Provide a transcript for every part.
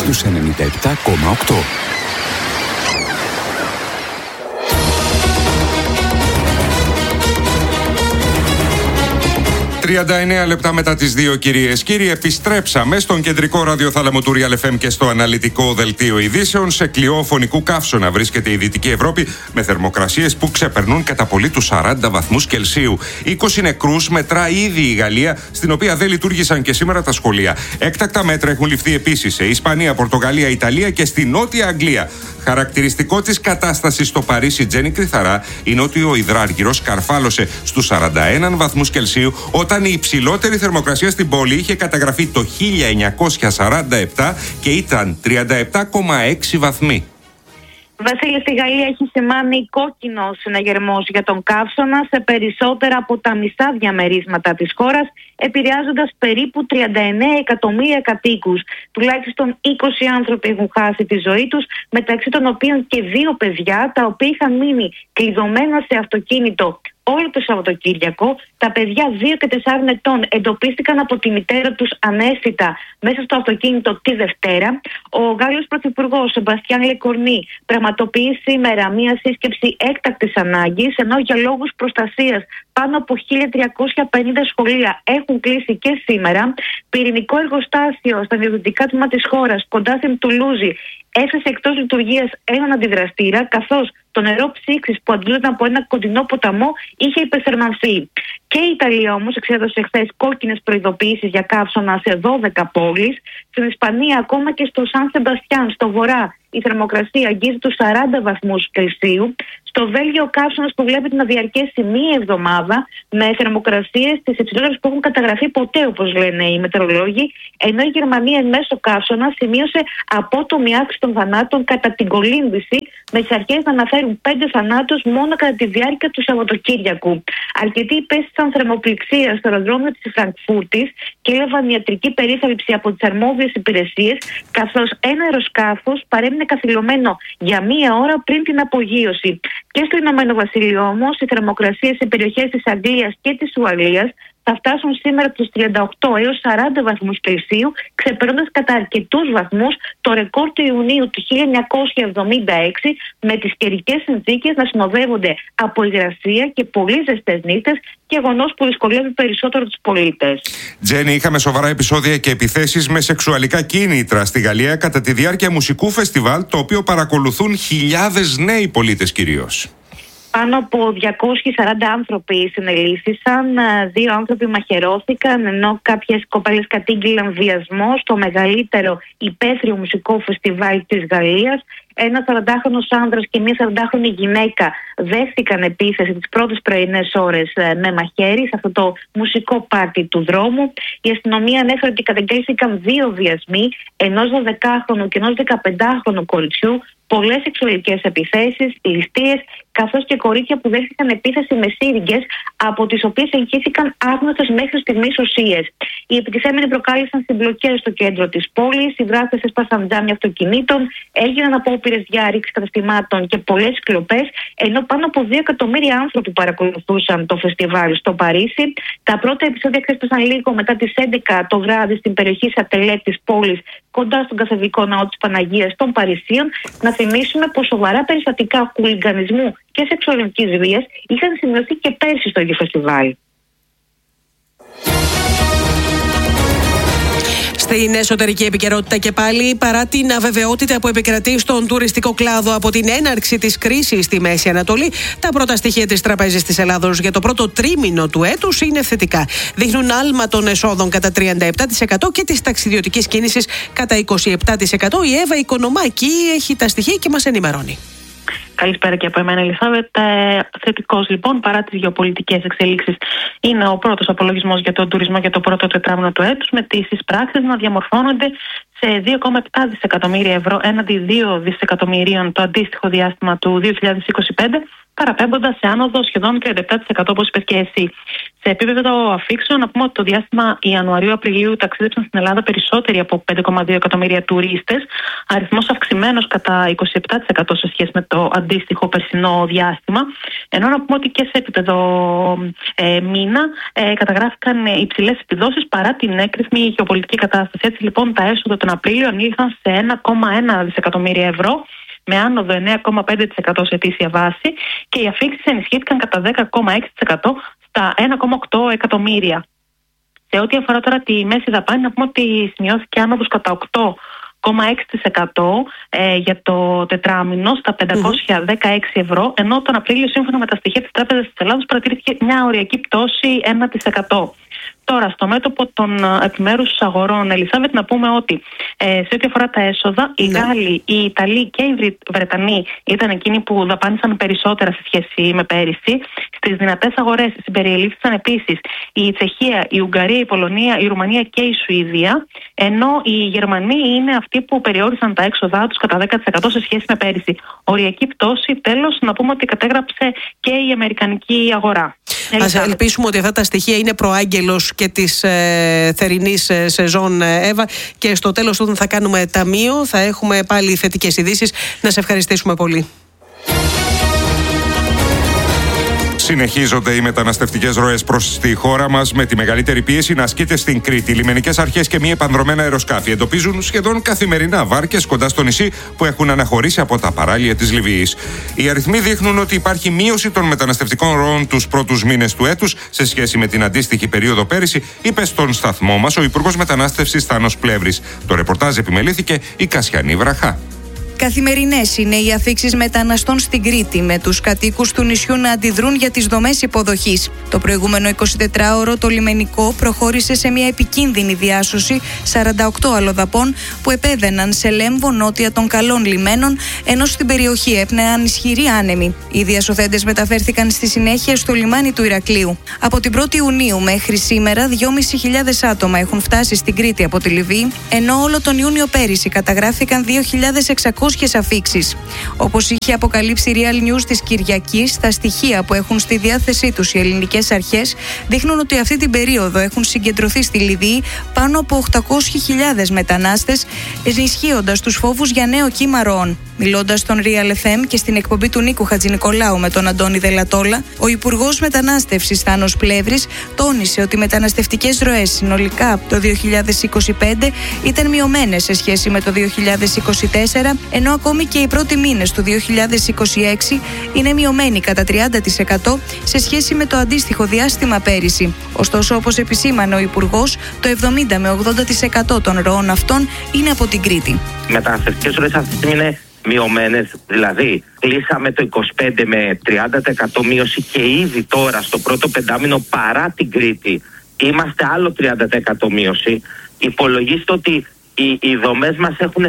στους 97,8. 39 λεπτά μετά τις 2, κυρίες κύριοι, επιστρέψαμε στον κεντρικό ραδιοθάλαμο του Real FM και στο αναλυτικό δελτίο ειδήσεων. Σε κλειό φωνικού καύσωνα βρίσκεται η Δυτική Ευρώπη, με θερμοκρασίες που ξεπερνούν κατά πολύ τους 40 βαθμούς Κελσίου. 20 νεκρούς μετρά ήδη η Γαλλία, στην οποία δεν λειτουργήσαν και σήμερα τα σχολεία. Έκτακτα μέτρα έχουν ληφθεί επίσης σε Ισπανία, Πορτογαλία, Ιταλία και στη Νότια Αγγλία. Χαρακτηριστικό της κατάστασης στο Παρίσι, Τζένι Κρυθαρά, είναι ότι ο υδράργυρος καρφάλωσε στους 41 βαθμούς Κελσίου, όταν η υψηλότερη θερμοκρασία στην πόλη είχε καταγραφεί το 1947 και ήταν 37,6 βαθμοί. Βασίλη, στη Γαλλία έχει σημάνει κόκκινο συναγερμός για τον καύσωνα σε περισσότερα από τα μισά διαμερίσματα της χώρας, επηρεάζοντας περίπου 39 εκατομμύρια κατοίκους. Τουλάχιστον 20 άνθρωποι έχουν χάσει τη ζωή τους, μεταξύ των οποίων και 2 παιδιά, τα οποία είχαν μείνει κλειδωμένα σε αυτοκίνητο όλο το Σαββατοκύριακο. Τα παιδιά 2 και 4 ετών εντοπίστηκαν από τη μητέρα τους αναίσθητα μέσα στο αυτοκίνητο τη Δευτέρα. Ο Γάλλος Πρωθυπουργός Σεμπαστιάν Λεκορνί πραγματοποιεί σήμερα μία σύσκεψη έκτακτης ανάγκης, ενώ για λόγους προστασίας πάνω από 1.350 σχολεία έχουν κλείσει και σήμερα. Πυρηνικό εργοστάσιο στα νοτιοδυτικά τμήματα της χώρας, κοντά στην Τουλούζη, έθεσε εκτός λειτουργίας έναν αντιδραστήρα, καθώς το νερό ψήξης που αντλούνταν από ένα κοντινό ποταμό είχε υπερθερμανθεί. Και η Ιταλία όμως εξέδωσε χθες κόκκινες προειδοποιήσεις για καύσωνα σε 12 πόλεις. Στην Ισπανία, ακόμα και στο Σαν Σεμπαστιάν, στο βορρά, η θερμοκρασία αγγίζει τους 40 βαθμούς Κελσίου. Στο Βέλγιο, ο καύσωνας προβλέπεται να διαρκέσει μία εβδομάδα, με θερμοκρασίες τις υψηλότερες που έχουν καταγραφεί ποτέ, όπως λένε οι μετεωρολόγοι. Ενώ η Γερμανία, εν μέσω καύσωνα, σημείωσε απότομη αύξηση των θανάτων κατά την κολύμβηση, με τις αρχές να αναφέρουν 5 θανάτους μόνο κατά τη διάρκεια του Σαββατοκύριακου. Αρκετοί υπέστησαν θερμοπληξία στο αεροδρόμιο της Φραγκφούρτης και έλαβαν ιατρική περίθαλψη από τις αρμόδιες υπηρεσίες, καθώς ένα αεροσκάφος παρέμεινε καθυλωμένο για μία ώρα πριν την απογείωση. Και στο Ηνωμένο Βασίλειο όμως, οι θερμοκρασίες σε περιοχές της Αγγλίας και της Ουαλίας θα φτάσουν σήμερα τους 38 έως 40 βαθμούς Κελσίου, ξεπερνώντας κατά αρκετούς βαθμούς το ρεκόρ του Ιουνίου του 1976, με τις καιρικές συνθήκες να συνοδεύονται από υγρασία και πολύ ζεστές νύχτες, γεγονός που δυσκολεύει περισσότερο τους πολίτες. Τζένι, είχαμε σοβαρά επεισόδια και επιθέσεις με σεξουαλικά κίνητρα στη Γαλλία κατά τη διάρκεια μουσικού φεστιβάλ, το οποίο παρακολουθούν χιλιάδες νέοι πολίτες κυρίως. Πάνω από 240 άνθρωποι συνελήφθησαν, 2 άνθρωποι μαχαιρώθηκαν, ενώ κάποιες κοπέλες κατήγγειλαν βιασμό στο μεγαλύτερο υπαίθριο μουσικό φεστιβάλ της Γαλλίας. Ένα 40χρονος άνδρας και μια 40χρονη γυναίκα δέχτηκαν επίθεση τις πρώτες πρωινές ώρες με μαχαίρι σε αυτό το μουσικό πάρτι του δρόμου. Η αστυνομία ανέφερε ότι καταγγέλθηκαν 2 βιασμοί, ενός 12χρονου και ενός 15χρονου κοριτσιού, πολλές σεξουαλικές επιθέσεις, ληστείες, καθώς και κορίτσια που δέχτηκαν επίθεση με σύριγγες, από τις οποίες εγχύθηκαν άγνωστες μέχρι στιγμής ουσίες. Οι επιτιθέμενοι προκάλεσαν συμπλοκές στο κέντρο της πόλης, οι δράστες έσπασαν τζάμια αυτοκινήτων, έγιναν απόπειρες διάρρηξης καταστημάτων και πολλές κλοπές, ενώ πάνω από 2 εκατομμύρια άνθρωποι παρακολουθούσαν το φεστιβάλ στο Παρίσι. Τα πρώτα επεισόδια ξέσπασαν λίγο μετά τις 11 το βράδυ στην περιοχή Σατελέ της πόλης, κοντά στον καθεδρικό ναό της Παναγίας των Παρισίων. Να θυμίσουμε πως σοβαρά περιστατικά χουλιγκανισμού και σεξουαλικής βίας είχαν σημειωθεί και πέρσι στο ίδιο φεστιβάλ. Στην εσωτερική επικαιρότητα και πάλι, παρά την αβεβαιότητα που επικρατεί στον τουριστικό κλάδο από την έναρξη της κρίσης στη Μέση Ανατολή, τα πρώτα στοιχεία της Τραπέζης της Ελλάδος για το πρώτο τρίμηνο του έτους είναι θετικά. Δείχνουν άλμα των εσόδων κατά 37% και της ταξιδιωτικής κίνησης κατά 27%. Η Εύα Οικονομάκη έχει τα στοιχεία και μας ενημερώνει. Καλησπέρα και από εμένα, Ελισάβετ. Θετικός λοιπόν, παρά τις γεωπολιτικές εξελίξεις, είναι ο πρώτος απολογισμός για τον τουρισμό για το πρώτο τετράμινο του έτους, με τις εισπράξεις να διαμορφώνονται σε 2,7 δισεκατομμύρια ευρώ έναντι 2 δισεκατομμυρίων το αντίστοιχο διάστημα του 2025, παραπέμποντας σε άνοδο σχεδόν 37%, όπως είπες και εσύ. Σε επίπεδο αφήξεων, να πούμε ότι το διάστημα Ιανουαρίου-Απριλίου ταξίδεψαν στην Ελλάδα περισσότεροι από 5,2 εκατομμύρια τουρίστες, αριθμός αυξημένος κατά 27% σε σχέση με το αντίστοιχο περσινό διάστημα. Ενώ να πούμε ότι και σε επίπεδο μήνα καταγράφηκαν υψηλές επιδόσεις παρά την έκρηθμη γεωπολιτική κατάσταση. Έτσι λοιπόν τα έσοδα τον Απρίλιο ανήλθαν σε 1,1 δισεκατομμύρια ευρώ, με άνοδο 9,5% σε ετήσια βάση, και οι αφήξεις ενισχύθηκαν κατά 10,6% στα 1,8 εκατομμύρια. Σε ό,τι αφορά τώρα τη μέση δαπάνη, να πούμε ότι σημειώθηκε άνοδος κατά 8,6% για το τετράμινο στα 516 ευρώ, ενώ τον Απρίλιο, σύμφωνα με τα στοιχεία της Τράπεζας της Ελλάδος, παρατηρήθηκε μια οριακή πτώση 1%. Τώρα, στο μέτωπο των επιμέρους αγορών, Ελισάβετ, να πούμε ότι σε ό,τι αφορά τα έσοδα, οι Γάλλοι, οι Ιταλοί και οι Βρετανοί ήταν εκείνοι που δαπάνησαν περισσότερα σε σχέση με πέρυσι. Στις δυνατές αγορές συμπεριελήφθησαν επίσης η Τσεχία, η Ουγγαρία, η Πολωνία, η Ρουμανία και η Σουηδία, ενώ οι Γερμανοί είναι αυτοί που περιόρισαν τα έξοδά τους κατά 10% σε σχέση με πέρυσι. Οριακή πτώση, τέλος, να πούμε ότι κατέγραψε και η αμερικανική αγορά. Ας ελπίσουμε ότι αυτά τα στοιχεία είναι προάγγελος και της θερινής σεζόν, Εύα, και στο τέλος όταν θα κάνουμε ταμείο θα έχουμε πάλι θετικές ειδήσεις. Να σε ευχαριστήσουμε πολύ. Συνεχίζονται οι μεταναστευτικές ροές προς τη χώρα μας, με τη μεγαλύτερη πίεση να ασκείται στην Κρήτη. Οι λιμενικές αρχές και μη επανδρωμένα αεροσκάφη εντοπίζουν σχεδόν καθημερινά βάρκες κοντά στο νησί που έχουν αναχωρήσει από τα παράλια της Λιβύης. Οι αριθμοί δείχνουν ότι υπάρχει μείωση των μεταναστευτικών ροών τους πρώτους μήνες του έτους σε σχέση με την αντίστοιχη περίοδο πέρυσι, είπε στον σταθμό μας ο Υπουργός Μετανάστευσης Θάνος Πλεύρης. Το ρεπορτάζ επιμελήθηκε η Κασιανή Βραχά. Καθημερινές είναι οι αφήξεις μεταναστών στην Κρήτη, με τους κατοίκους του νησιού να αντιδρούν για τις δομές υποδοχής. Το προηγούμενο 24ωρο το λιμενικό προχώρησε σε μια επικίνδυνη διάσωση 48 αλλοδαπών που επέβαιναν σε Λέμβο νότια των καλών λιμένων, ενώ στην περιοχή έπνεαν ισχυροί άνεμοι. Οι διασωθέντες μεταφέρθηκαν στη συνέχεια στο λιμάνι του Ηρακλείου. Από την 1η Ιουνίου μέχρι σήμερα 2.500 άτομα έχουν φτάσει στην Κρήτη από τη Λιβύη, ενώ όλο τον Ιούνιο πέρυσι καταγράφηκαν 2.600 αφήξεις. Όπως είχε αποκαλύψει Real News της Κυριακής, τα στοιχεία που έχουν στη διάθεσή τους οι ελληνικές αρχές δείχνουν ότι αυτή την περίοδο έχουν συγκεντρωθεί στη Λιβύη πάνω από 800.000 μετανάστες, ενισχύοντας τους φόβους για νέο κύμα ροών. Μιλώντας στον Real FM και στην εκπομπή του Νίκου Χατζηνικολάου με τον Αντώνη Δελατόλα, ο Υπουργός Μετανάστευσης Θάνος Πλεύρης τόνισε ότι οι μεταναστευτικές ροές συνολικά το 2025 ήταν μειωμένες σε σχέση με το 2024, ενώ ακόμη και οι πρώτοι μήνες του 2026 είναι μειωμένοι κατά 30% σε σχέση με το αντίστοιχο διάστημα πέρυσι. Ωστόσο, όπως επισήμανε ο Υπουργός, το 70 με 80% των ροών αυτών είναι από την Κρήτη. Οι μεταναστευτικές ροές αυτή τη στιγμή είναι μειωμένες, δηλαδή κλείσαμε το 25 με 30% μείωση και ήδη τώρα στο πρώτο πεντάμινο παρά την Κρήτη είμαστε άλλο 30% μείωση. Υπολογίστε ότι οι δομές μας έχουν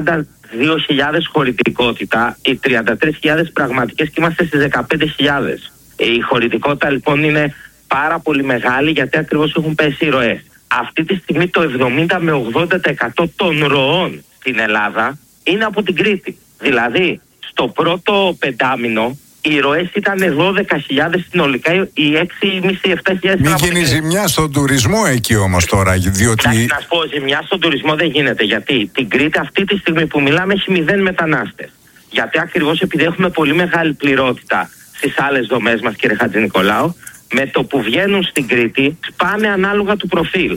42.000 χωρητικότητα, οι 33.000 πραγματικές και είμαστε στις 15.000. Η χωρητικότητα λοιπόν είναι πάρα πολύ μεγάλη γιατί ακριβώς έχουν πέσει οι ροές. Αυτή τη στιγμή το 70 με 80% των ροών στην Ελλάδα είναι από την Κρήτη. Δηλαδή, στο πρώτο πεντάμινο οι ροές ήταν 12.000 συνολικά, οι 6.500-7.000. Μην γίνει ζημιά στον τουρισμό εκεί όμως τώρα, διότι... Να σου πω, ζημιά στον τουρισμό δεν γίνεται, γιατί την Κρήτη αυτή τη στιγμή που μιλάμε έχει 0 μετανάστες. Γιατί ακριβώς επειδή έχουμε πολύ μεγάλη πληρότητα στις άλλες δομές μας, κύριε Χατζηνικολάου, με το που βγαίνουν στην Κρήτη σπάνε ανάλογα του προφίλ.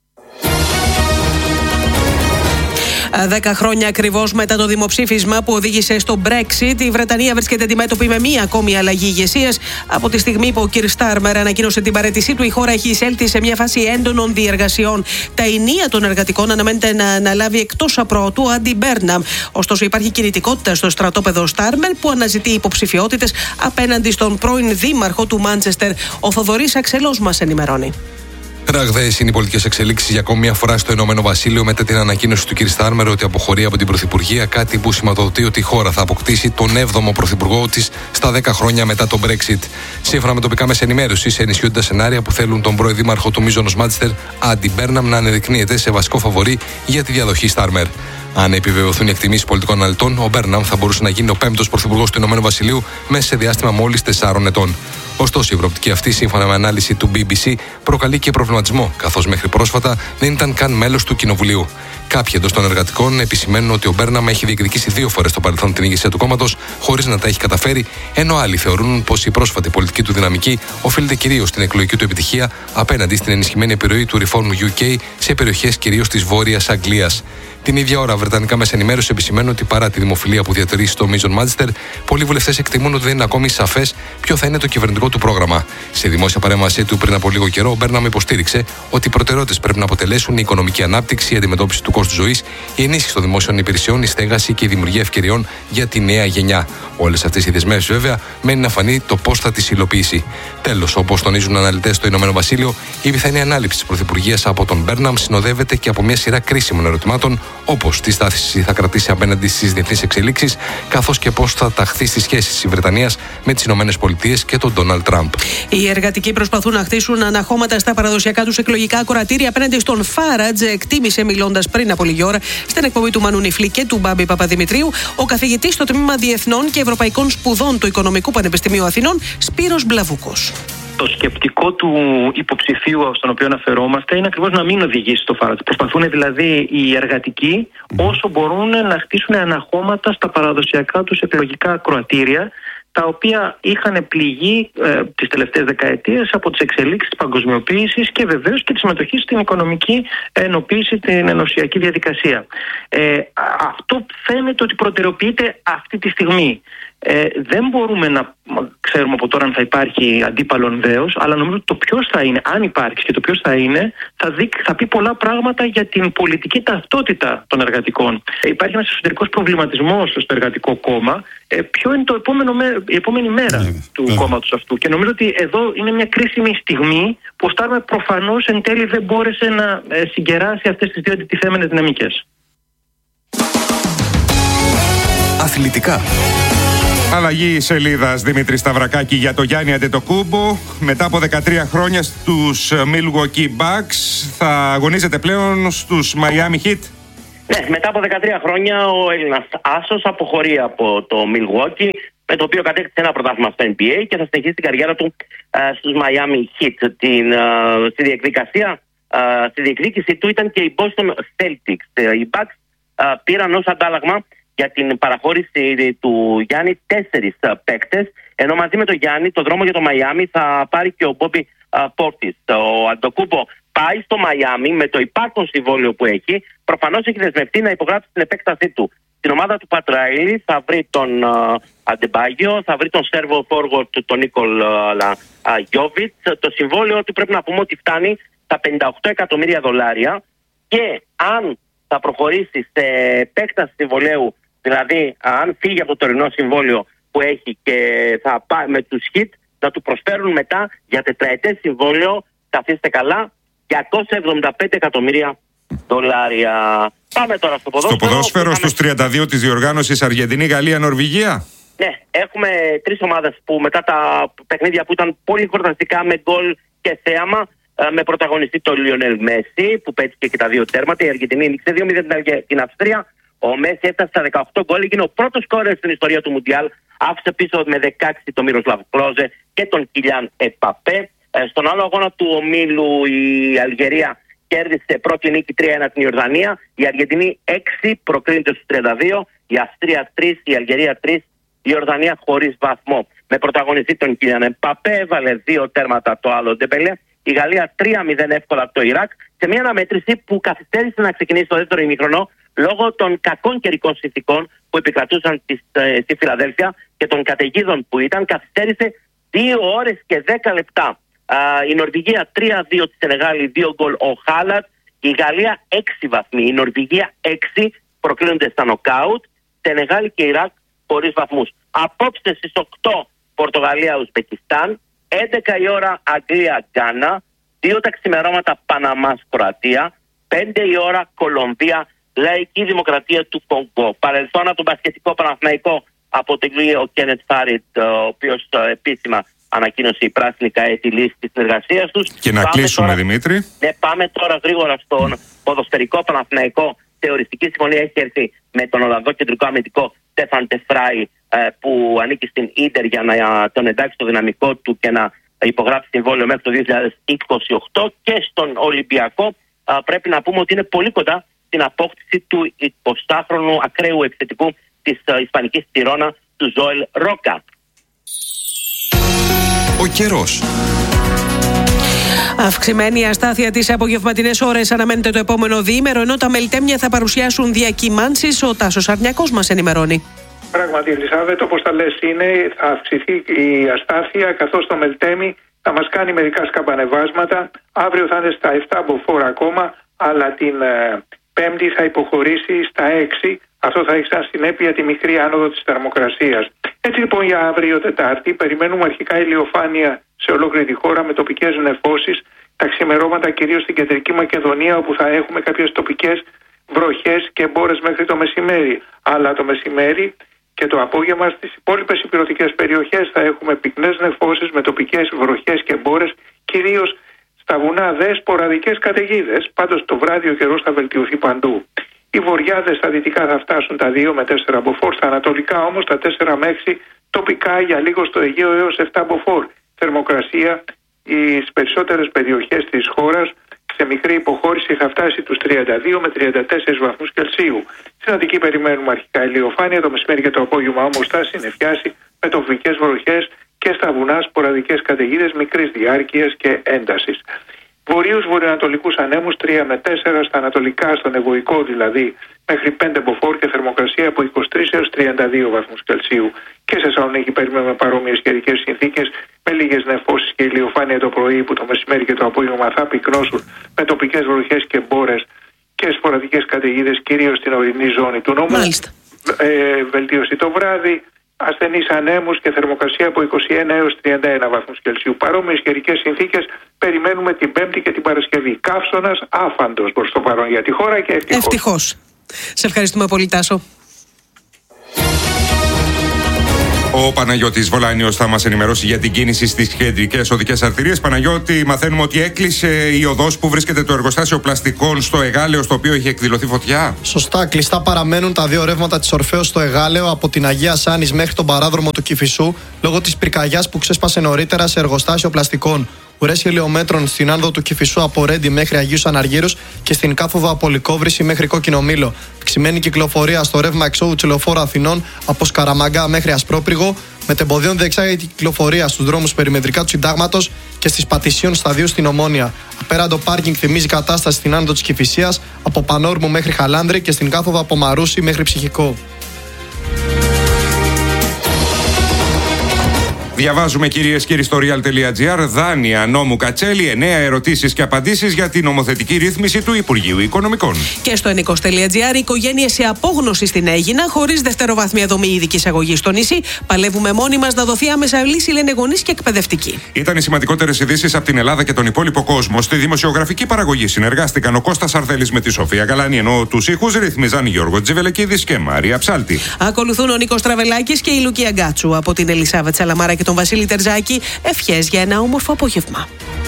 10 χρόνια ακριβώς μετά το δημοψήφισμα που οδήγησε στο Brexit, η Βρετανία βρίσκεται αντιμέτωπη με μία ακόμη αλλαγή ηγεσίας. Από τη στιγμή που ο Κιρ Στάρμερ ανακοίνωσε την παραίτησή του, η χώρα έχει εισέλθει σε μια φάση έντονων διεργασιών. Τα ενία των εργατικών αναμένεται να αναλάβει εκτός απροωτού Άντι Μπέρναμ. Ωστόσο, υπάρχει κινητικότητα στο στρατόπεδο Στάρμερ που αναζητεί υποψηφιότητες απέναντι στον πρώην δήμαρχο του Μάντσεστερ. Ο Θοδωρής Αξελός μας ενημερώνει. Ραγδαίες είναι οι πολιτικές εξελίξεις για ακόμη μια φορά στο Ηνωμένο Βασίλειο μετά την ανακοίνωση του κ. Στάρμερ ότι αποχωρεί από την Πρωθυπουργία, κάτι που σηματοδοτεί ότι η χώρα θα αποκτήσει τον 7ο Πρωθυπουργό της στα 10 χρόνια μετά το Brexit. Σύμφωνα με τοπικά μέσα ενημέρωσης, ενισχύονται τα σενάρια που θέλουν τον πρώην δήμαρχο του μείζωνος Μάντσεστερ, Άντι Μπέρναμ, να ανεδεικνύεται σε βασικό φαβορί για τη διαδοχή Στάρμερ. Αν επιβεβαιωθούν οι εκτιμήσεις πολιτικών αναλυτών, ο Μπέρναμ θα μπορούσε να γίνει ο 5ος πρωθυπουργός του Ηνωμένου Βασιλείου μέσα σε διάστημα μόλις 4 ετών. Ωστόσο, η προοπτική αυτή, σύμφωνα με ανάλυση του BBC, προκαλεί και προβληματισμό, καθώς μέχρι πρόσφατα δεν ήταν καν μέλος του Κοινοβουλίου. Κάποιοι εντός των εργατικών επισημαίνουν ότι ο Μπέρναμ έχει διεκδικήσει 2 φορές στο παρελθόν την ηγεσία του κόμματος, χωρίς να τα έχει καταφέρει, ενώ άλλοι θεωρούν πως η πρόσφατη πολιτική του δυναμική οφείλεται κυρίως στην εκλογική του επιτυχία απέναντι στην ενισχυμένη επιρροή του Reform UK σε περιοχές κυρίως της Βόρειας Αγγλίας. Την ίδια ώρα, βρετανικά μέσα ενημέρωση επισημαίνουν ότι παρά τη δημοφιλία που διατηρεί στο μείζον Μάντσεστερ, πολλοί βουλευτές εκτιμούν ότι δεν είναι ακόμη σαφές ποιο θα είναι το κυβερνητικό του πρόγραμμα. Σε δημόσια παρέμβασή του πριν από λίγο καιρό, ο Μπέρναμ υποστήριξε ότι οι προτεραιότητες πρέπει να αποτελέσουν η οικονομική ανάπτυξη, η αντιμετώπιση του κόστου ζωής, η ενίσχυση των δημόσιων υπηρεσιών, η στέγαση και η δημιουργία ευκαιριών για τη νέα γενιά. Όλες αυτές οι δεσμεύσεις, βέβαια, μένει να φανεί το πώς θα τις υλοποιήσει. Τέλος, όπως τονίζουν αναλυτές στο Ηνωμένο Βασίλειο, η πιθανή ανάληψη της πρωθυπουργίας από τον Μπέρναμ συνοδεύεται και από μια σειρά κρίσιμων ερωτημάτων, όπως τι στάση θα κρατήσει απέναντι στις διεθνείς εξελίξεις, καθώς και πώς θα ταχθεί στις σχέσεις της Βρετανίας με τις Ηνωμένες Πολιτείες και τον Ντόναλντ Τραμπ. Οι εργατικοί προσπαθούν να χτίσουν αναχώματα στα παραδοσιακά τους εκλογικά ακροατήρια απέναντι στον Φάρατζ, εκτίμησε μιλώντας πριν από λίγη ώρα στην εκπομπή του Μανού Νιφλή και του Μπάμπη Παπαδημητρίου ο καθηγητής στο Τμήμα Διεθνών και Ευρωπαϊκών Σπουδών του Οικονομικού Πανεπιστημίου Αθηνών, Σπύρος Μπλαβούκος. Το σκεπτικό του υποψηφίου στον οποίο αναφερόμαστε είναι ακριβώς να μην οδηγήσει στο Φάρατζ. Προσπαθούν δηλαδή οι εργατικοί όσο μπορούν να χτίσουν αναχώματα στα παραδοσιακά τους εκλογικά ακροατήρια, τα οποία είχαν πληγεί τις τελευταίες δεκαετίες από τις εξελίξεις της παγκοσμιοποίησης και βεβαίως και τη συμμετοχή στην οικονομική ενοποίηση, την ενωσιακή διαδικασία. Αυτό φαίνεται ότι προτεραιοποιείται αυτή τη στιγμή. Δεν μπορούμε να ξέρουμε από τώρα αν θα υπάρχει αντίπαλον δέος, αλλά νομίζω ότι το ποιος θα είναι, αν υπάρξει και το ποιος θα είναι, θα πει πολλά πράγματα για την πολιτική ταυτότητα των εργατικών. Υπάρχει ένας εσωτερικός προβληματισμός στο εργατικό κόμμα. Ποιο είναι η επόμενη μέρα του κόμματος αυτού. Και νομίζω ότι εδώ είναι μια κρίσιμη στιγμή που ο Στάρμερ προφανώς εν τέλει δεν μπόρεσε να συγκεράσει αυτές τις δύο αντιτιθέμενες δυναμικές. Αθλητικά. Αλλαγή σελίδας Δημήτρη Σταυρακάκη για το Γιάννη Αντετοκούμπο. Μετά από 13 χρόνια στους Milwaukee Bucks θα αγωνίζεται πλέον στους Miami Heat. Ναι, μετά από 13 χρόνια ο Έλληνας άσος αποχωρεί από το Milwaukee, με το οποίο κατέκτησε ένα πρωτάθλημα στο NBA και θα συνεχίσει την καριέρα του στους Miami Heat. Στη διεκδίκηση του ήταν και οι Boston Celtics. Οι Bucks πήραν ως αντάλλαγμα για την παραχώρηση του Γιάννη 4 παίκτες, ενώ μαζί με τον Γιάννη το δρόμο για το Μαϊάμι θα πάρει και ο Μπόμπι Πόρτις. Ο Αντοκούμπο πάει στο Μαϊάμι με το υπάρχον συμβόλαιο που έχει. Προφανώς έχει δεσμευτεί να υπογράψει την επέκτασή του. Στην ομάδα του Πατ Ράιλι θα βρει τον Αντεμπάγιο, θα βρει τον Σέρβο Φόργορτ, τον Νίκολ Γιόβιτς. Το συμβόλαιο του πρέπει να πούμε ότι φτάνει στα $58 εκατομμύρια και αν θα προχωρήσει σε επέκταση συμβολέου, δηλαδή αν φύγει από το τωρινό συμβόλαιο που έχει και θα πάει με τους Heat, να του προσφέρουν μετά για τετραετές συμβόλαιο, καθίστε καλά, $275 εκατομμύρια. Πάμε τώρα στο ποδόσφαιρο. Στο ποδόσφαιρο, στους 32 της διοργάνωσης Αργεντινή, Γαλλία, Νορβηγία. Ναι, έχουμε 3 ομάδες που μετά τα παιχνίδια που ήταν πολύ χορταστικά με γκολ και θέαμα, με πρωταγωνιστή τον Λιονέλ Μέση που πέτυχε και τα 2 τέρματα. Η Αργεντινή νίκησε 2-0 την Αυστρία. Ο Μέση έφτασε στα 18 γκολ, έγινε ο πρώτος σκόρερ στην ιστορία του Μουντιάλ. Άφησε πίσω με 16 τον Μιροσλάβ Κλόζε και τον Κιλιάν Επαπέ. Στον άλλο αγώνα του ομίλου η Αλγερία κέρδισε πρώτη νίκη 3-1 την Ιορδανία. Η Αργεντινή 6, προκρίνεται στους 32. Η Αυστρία 3, η Αλγερία 3. Η Ιορδανία χωρίς βαθμό. Με πρωταγωνιστή τον Κιλιάν Επαπέ, έβαλε 2 τέρματα το άλλο Ντεμπελέ. Η Γαλλία 3-0 εύκολα από το Ιράκ, σε μια αναμέτρηση που καθυστέρησε να ξεκινήσει το δεύτερο ημίχρονο λόγω των κακών καιρικών συνθηκών που επικρατούσαν στη Φιλαδέλφια και των καταιγίδων που ήταν. Καθυστέρησε 2 ώρες και 10 λεπτά. Η Νορβηγία 3-2 τη Σενεγάλη, 2 γκολ ο Χάλατ. Η Γαλλία 6 βαθμοί. Η Νορβηγία 6, προκλίνονται στα νοκάουτ. Σενεγάλη και Ιράκ χωρίς βαθμούς. Απόψε στις 8 Πορτογαλία-Ουσμπεκιστάν. 11 η ώρα Αγγλία-Γκάνα, 2 τα ξημερώματα Παναμάς-Κροατία, 5 η ώρα Κολομβία, Λαϊκή Δημοκρατία του Κονγκό. Παρελθόν από τον μπασκετικό Παναθηναϊκό αποτελεί ο Κένετ Φάριτ, ο οποίος επίσημα ανακοίνωσε η πράσινη καέτη λύση της συνεργασίας τους. Και να κλείσουμε τώρα, Δημήτρη. Ναι, πάμε τώρα γρήγορα στον ποδοσφαιρικό Παναθηναϊκό σε οριστική συμφωνία έχει έρθει με τον Ολλανδό κεντρικό αμυντικό Στέφαν Τεφράι, που ανήκει στην Ίντερ, για να τον εντάξει στο δυναμικό του και να υπογράψει συμβόλαιο μέχρι το 2028. Και στον Ολυμπιακό πρέπει να πούμε ότι είναι πολύ κοντά στην απόκτηση του 20χρονου ακραίου επιθετικού της Ισπανικής Τιρώνα, του Ζωέλ Ρόκα. Ο καιρός. Αυξημένη αστάθεια τις απογευματινές ώρες αναμένεται το επόμενο διήμερο, ενώ τα μελτέμια θα παρουσιάσουν διακυμάνσεις. Ο Τάσος Αρνιακός μας ενημερώνει. Πράγματι, Ελισάβετ, όπως τα λες είναι, θα αυξηθεί η αστάθεια, καθώς το μελτέμι θα μας κάνει μερικά σκαμπανεβάσματα. Αύριο θα είναι στα 7 μποφόρ ακόμα, αλλά την Πέμπτη θα υποχωρήσει στα 6. Αυτό θα έχει σαν συνέπεια τη μικρή άνοδο της θερμοκρασίας. Έτσι λοιπόν, για αύριο Τετάρτη περιμένουμε αρχικά ηλιοφάνεια σε ολόκληρη τη χώρα με τοπικές νεφώσεις. Τα ξημερώματα κυρίως στην κεντρική Μακεδονία, όπου θα έχουμε κάποιες τοπικές βροχές και μπόρες μέχρι το μεσημέρι. Αλλά το μεσημέρι και το απόγευμα στις υπόλοιπες ηπειρωτικές περιοχές θα έχουμε πυκνές νεφώσεις με τοπικές βροχές και μπόρες, κυρίως στα βουνά δε σποραδικές καταιγίδες. Πάντως το βράδυ ο καιρός θα βελτιωθεί παντού. Οι βορειάδες στα δυτικά θα φτάσουν τα 2 με 4 μποφόρ, στα ανατολικά όμως τα 4 με 6, τοπικά για λίγο στο Αιγαίο έως 7 μποφόρ. Θερμοκρασία στις περισσότερες περιοχές της χώρας σε μικρή υποχώρηση θα φτάσει τους 32 με 34 βαθμούς Κελσίου. Στην Αττική περιμένουμε αρχικά ηλιοφάνεια, το μεσημέρι και το απόγευμα όμως θα συννεφιάσει με τοπικές βροχές και στα βουνά σποραδικές καταιγίδες μικρής διάρκειας και έντασης. Βορείους βορειοανατολικούς ανέμους 3 με 4, στα ανατολικά, στον Ευωικό δηλαδή, μέχρι 5 μποφόρ και θερμοκρασία από 23 έως 32 βαθμούς Κελσίου. Και σε Θεσσαλονίκη περιμένουμε παρόμοιες καιρικές συνθήκες με λίγες νεφώσεις και ηλιοφάνεια το πρωί, που το μεσημέρι και το απόγευμα θα πυκνώσουν με τοπικές βροχές και μπόρες και σποραδικές καταιγίδες, κυρίως στην ορεινή ζώνη του νόμου. Βελτίωση το βράδυ, ασθενείς ανέμους και θερμοκρασία από 21 έως 31 βαθμούς Κελσίου. Παρόμοιες καιρικές συνθήκες περιμένουμε την Πέμπτη και την Παρασκευή. Καύσωνας άφαντος προς το παρόν για τη χώρα και ευτυχώς. Σε ευχαριστούμε πολύ, Τάσο. Ο Παναγιώτης Βολάνιος θα μας ενημερώσει για την κίνηση στις κεντρικές οδικές αρτηρίες. Παναγιώτη, μαθαίνουμε ότι έκλεισε η οδός που βρίσκεται το εργοστάσιο πλαστικών στο Εγάλεο, στο οποίο έχει εκδηλωθεί φωτιά. Σωστά, κλειστά παραμένουν τα 2 ρεύματα της Ορφέως στο Εγάλεο από την Αγία Σάνης μέχρι τον παράδρομο του Κηφισού, λόγω της πυρκαγιάς που ξέσπασε νωρίτερα σε εργοστάσιο πλαστικών. Ουρές χιλιομέτρων στην άνοδο του Κηφισού από Ρέντι μέχρι Αγίους Αναργύρους και στην κάθοδο από Λυκόβρηση μέχρι Κόκκινο Μήλο. Αυξημένη κυκλοφορία στο ρεύμα εξόδου του λεωφόρου Αθηνών από Σκαραμαγκά μέχρι Ασπρόπυργο, μετεμποδίων διεξάγεται η κυκλοφορία στους δρόμους περιμετρικά του Συντάγματος και στις Πατησίων σταδίου στην Ομόνια. Απέραντο πάρκινγκ θυμίζει κατάσταση στην άνοδο της Κηφισίας από Πανόρμου μέχρι Χαλάνδρη και στην κάθοδο από Μαρούσι μέχρι Ψυχικό. Διαβάζουμε, κυρίες και κύριοι, στο real.gr, δάνεια νόμου Κατσέλη, 9 ερωτήσεις και απαντήσεις για την νομοθετική ρύθμιση του Υπουργείου Οικονομικών. Και στο ενίκος.gr, οικογένειες σε απόγνωση στην Αίγινα, χωρίς δευτεροβάθμια δομή ειδικής αγωγής στο νησί. Παλεύουμε μόνοι μας να δοθεί άμεσα λύση, λένε γονείς και εκπαιδευτικοί. Ήταν οι σημαντικότερες ειδήσεις από την Ελλάδα και τον υπόλοιπο κόσμο. Στη δημοσιογραφική παραγωγή συνεργάστηκαν ο Κώστας Αρθέλης με τη Σοφία Γαλάνη, ενώ τους ήχους ρυθμίζαν Γιώργο Τζιβελεκίδης και Μάρια Ψάλτη. Ακολουθούν ο Νίκος Τραβελάκης και η Λουκία Γκάτσου. Από την Ελισάβετ Σαλαμάρα και τον Βασίλη Τερζάκη, ευχές για ένα όμορφο απόγευμα.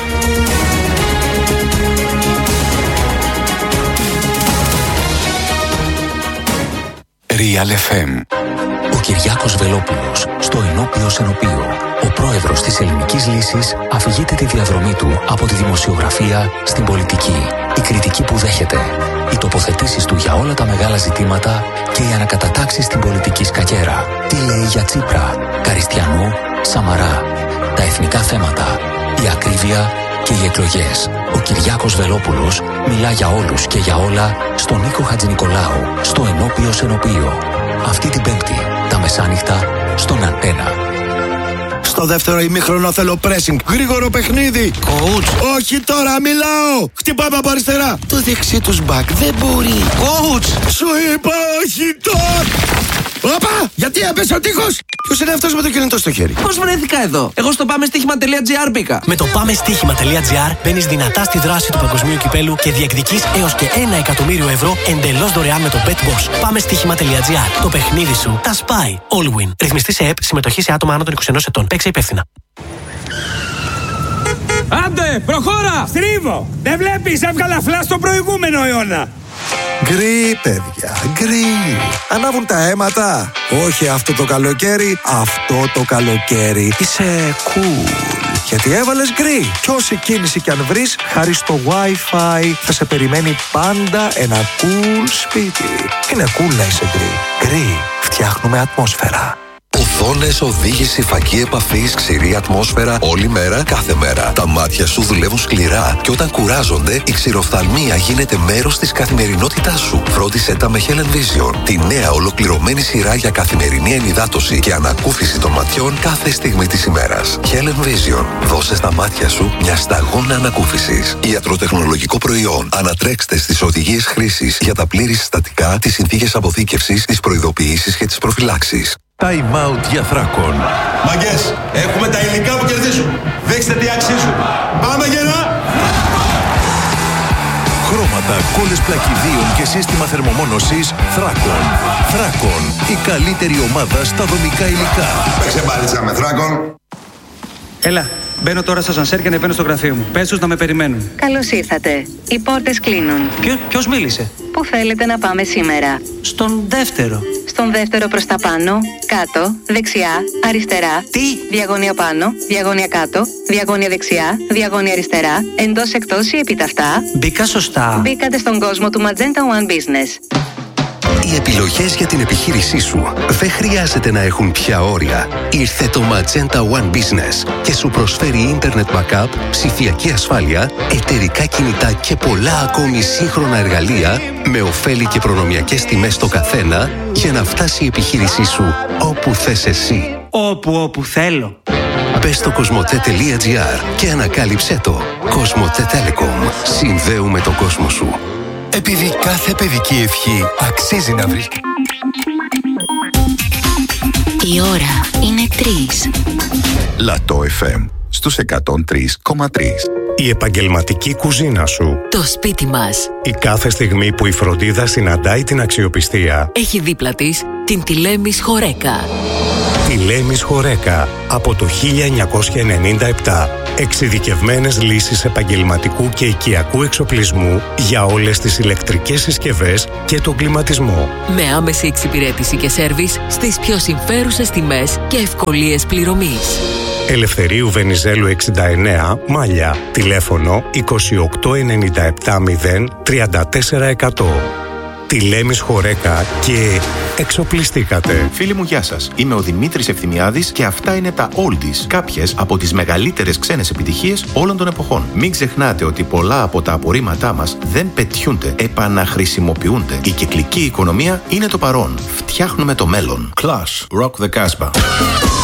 Real FM. Ο Κυριάκος Βελόπουλος, στο ενώπιο σενοπείο. Ο πρόεδρος της Ελληνικής Λύσης αφηγείται τη διαδρομή του από τη δημοσιογραφία στην πολιτική. Η κριτική που δέχεται, οι τοποθετήσεις του για όλα τα μεγάλα ζητήματα και οι ανακατατάξεις στην πολιτική σκακέρα. Τι λέει για Τσίπρα, Καριστιανού, Σαμαρά, τα εθνικά θέματα, η ακρίβεια και οι εκλογές. Ο Κυριάκος Βελόπουλος μιλά για όλους και για όλα στον Νίκο Χατζηνικολάου, στο ενώπιο σενοπείο. Αυτή την Πέμπτη, τα μεσάνυχτα, στον Αντένα. Στο δεύτερο ημίχρονο θέλω pressing. Γρήγορο παιχνίδι. Coach. Όχι τώρα, μιλάω. Χτυπάμε από αριστερά. Το δεξί τους μπακ δεν μπορεί. Coach. Σου είπα όχι τώρα. Όπα! Γιατί έπεσε ο τείχος! Ποιος είναι αυτός με το κινητό στο χέρι? Πώς βρέθηκα εδώ? Εγώ στο πάμεστοίχημα.gr μπήκα. Με το πάμεστοίχημα.gr μπαίνεις δυνατά στη δράση του παγκοσμίου κυπέλου και διεκδικείς έως και 1 εκατομμύριο ευρώ εντελώς δωρεάν με το BetBoss. Πάμεστοίχημα.gr. Το παιχνίδι σου τα σπάει. All win. Ρυθμιστή σε ΕΠ, συμμετοχή σε άτομα άνω των 21 ετών. Παίξε υπεύθυνα. Άντε, προχώρα! Στρίβο! Δεν βλέπεις, έβγαλα φλα στο προηγούμενο αιώνα. Γκρι, παιδιά, γκρι. Ανάβουν τα αίματα. Όχι αυτό το καλοκαίρι, αυτό το καλοκαίρι. Είσαι cool. Γιατί έβαλες γκρι. Κι όση κίνηση κι αν βρεις, χάρη στο Wi-Fi θα σε περιμένει πάντα ένα cool σπίτι. Είναι cool να είσαι γκρι. Γκρι. Φτιάχνουμε ατμόσφαιρα. Οθόνες, οδήγηση, φακή επαφής, ξηρή ατμόσφαιρα όλη μέρα, κάθε μέρα. Τα μάτια σου δουλεύουν σκληρά και όταν κουράζονται, η ξηροφθαλμία γίνεται μέρος της καθημερινότητάς σου. Φρόντισέ τα με Helen Vision, τη νέα ολοκληρωμένη σειρά για καθημερινή ενυδάτωση και ανακούφιση των ματιών κάθε στιγμή της ημέρας. Helen Vision, δώσε στα μάτια σου μια σταγόνα ανακούφισης. Ιατροτεχνολογικό προϊόν. Ανατρέξτε στις οδηγίες χρήσης για τα πλήρη συστατικά, τις συνθήκες αποθήκευσης, τις προειδοποιήσεις και τις προφυλάξεις. Time out για Θράκον. Μαγκές, έχουμε τα υλικά που κερδίζουν. Δείξτε τι αξίζουν. Πάμε γερά! Χρώματα, κόλλες πλακιδίων και σύστημα θερμομόνωσης Θράκον. Θράκον, η καλύτερη ομάδα στα δομικά υλικά. Παίξε μπάλιτσα με Θράκον. Έλα, μπαίνω τώρα στο σανσέρ και ανεβαίνω στο γραφείο μου. Πες τους να με περιμένουν. Καλώς ήρθατε. Οι πόρτες κλείνουν. Ποιος μίλησε? Πού θέλετε να πάμε σήμερα? Στον δεύτερο. Στον δεύτερο προς τα πάνω, κάτω, δεξιά, αριστερά. Τι? Διαγώνια πάνω, διαγώνια κάτω, διαγώνια δεξιά, διαγώνια αριστερά, εντός εκτός ή επίταυτα. Μπήκα σωστά. Μπήκατε στον κόσμο του Magenta One Business. Οι επιλογές για την επιχείρησή σου δεν χρειάζεται να έχουν πια όρια. Ήρθε το Magenta One Business και σου προσφέρει ίντερνετ backup, ψηφιακή ασφάλεια, εταιρικά κινητά και πολλά ακόμη σύγχρονα εργαλεία με ωφέλη και προνομιακές τιμές στο καθένα για να φτάσει η επιχείρησή σου όπου θες εσύ. Όπου θέλω. Μπες στο cosmote.gr και ανακάλυψέ το. Cosmote Telecom. Συνδέουμε τον κόσμο σου. Επειδή κάθε παιδική ευχή αξίζει να βρίσκει. Η ώρα είναι 3. Λατό FM στους 103,3. Η επαγγελματική κουζίνα σου. Το σπίτι μας. Η κάθε στιγμή που η φροντίδα συναντάει την αξιοπιστία. Έχει δίπλα της την Τηλέμις Χορέκα. Τηλέμις Χορέκα από το 1997. Εξειδικευμένες λύσεις επαγγελματικού και οικιακού εξοπλισμού για όλες τις ηλεκτρικές συσκευές και τον κλιματισμό. Με άμεση εξυπηρέτηση και σέρβις στις πιο συμφέρουσες τιμές και ευκολίες πληρωμής. Ελευθερίου Βενιζέλου 69, Μάλια. Τηλέφωνο 2897 034 100. Τηλέμις Χορέκα και εξοπλιστήκατε. Φίλοι μου, γεια σας. Είμαι ο Δημήτρης Ευθυμιάδης και αυτά είναι τα Oldies. Κάποιες από τις μεγαλύτερες ξένες επιτυχίες όλων των εποχών. Μην ξεχνάτε ότι πολλά από τα απορρίμματά μας δεν πετιούνται, επαναχρησιμοποιούνται. Η κυκλική οικονομία είναι το παρόν. Φτιάχνουμε το μέλλον. Clash, Rock the Casbah.